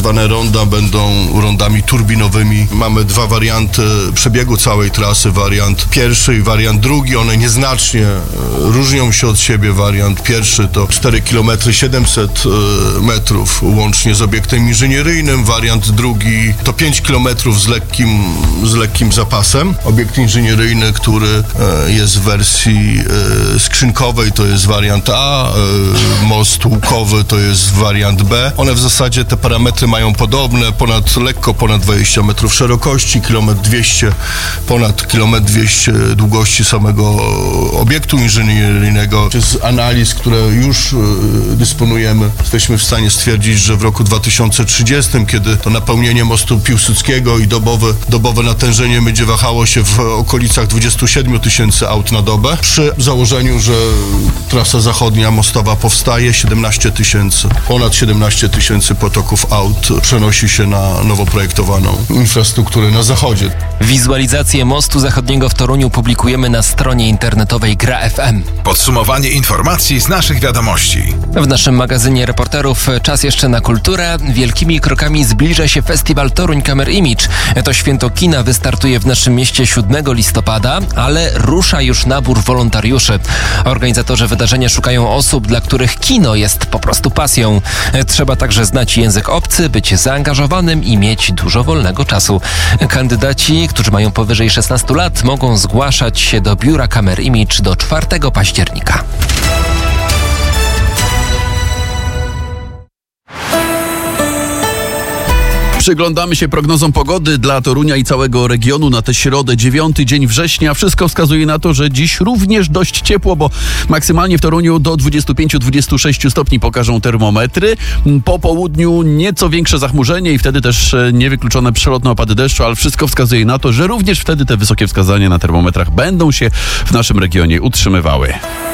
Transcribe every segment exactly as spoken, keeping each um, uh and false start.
zwane ronda będą rondami turbinowymi. Mamy dwa warianty przebiegu całej trasy, wariant pierwszy i wariant drugi. One nieznacznie różnią się od siebie. Wariant pierwszy to cztery kilometry siedemset metrów łącznie z obiektem inżynieryjnym. Wariant drugi to pięć kilometrów z lekkim, z lekkim zapasem. Obiekt inżynieryjny, który jest w wersji skrzynkowej, to jest wariant A. Most łukowy to jest wariant B. One w zasadzie te parametry mają podobne. Ponad, lekko ponad dwadzieścia metrów szerokości, kilometr dwieście, ponad kilometr dwieście długości samego obiektu inżynieryjnego. Z analiz, które już dysponujemy, jesteśmy w stanie stwierdzić, że w roku dwa tysiące trzydziestym, kiedy to napełnienie mostu Piłsudskiego i dobowe, dobowe natężenie będzie wahało się w okolicach dwudziestu siedmiu tysięcy aut na dobę, przy założeniu, że trasa zachodnia mostowa powstaje, siedemnaście tysięcy, ponad siedemnaście tysięcy potoków aut przenosi się na nowo projektowaną infrastrukturę na zachodzie. Wizualizację mostu zachodniego w Toruniu publikujemy na stronie internetowej Gra F M. Podsumowanie informacji z naszych wiadomości. W naszym magazynie reporterów czas jeszcze na kulturę. Wielkimi krokami zbliża się festiwal Toruń Camera Image. To święto kina wystartuje w naszym mieście siódmego listopada, ale rusza już nabór wolontariuszy. Organizatorzy wydarzenia szukają osób, dla których kino jest po prostu pasją. Trzeba także znać język obcy, być zaangażowanym i mieć dużo wolnego czasu. Kandydaci, którzy mają powyżej szesnastu lat, mogą zgłaszać się do biura Camera Image do czwartego października. Przyglądamy się prognozom pogody dla Torunia i całego regionu na tę środę, dziewiąty dzień września. Wszystko wskazuje na to, że dziś również dość ciepło, bo maksymalnie w Toruniu do dwudziestu pięciu do dwudziestu sześciu stopni pokażą termometry. Po południu nieco większe zachmurzenie i wtedy też niewykluczone przelotne opady deszczu, ale wszystko wskazuje na to, że również wtedy te wysokie wskazania na termometrach będą się w naszym regionie utrzymywały.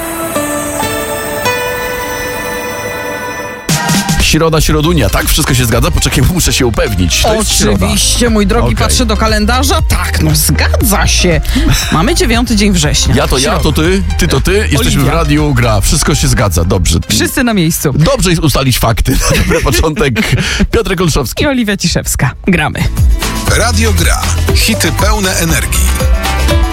Środa, środunia, tak? Wszystko się zgadza? Poczekaj, muszę się upewnić. To Oczywiście, mój drogi, okay. Patrzę do kalendarza. Tak, no zgadza się. Mamy dziewiąty dzień września. Ja to ja, to ty, ty to ty. Jesteśmy Oliwia. w Radiu Gra. Wszystko się zgadza, dobrze. Wszyscy na miejscu. Dobrze jest ustalić fakty. Na dobry początek. Piotr Olszowski I Oliwia Ciszewska. Gramy. Radio Gra. Hity pełne energii.